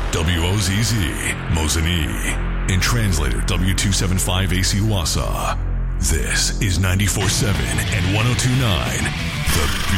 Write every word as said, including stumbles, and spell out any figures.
W O Z Z, Mosinee. And translator W two seventy-five A C Wassa. This is ninety-four point seven and one oh two point nine The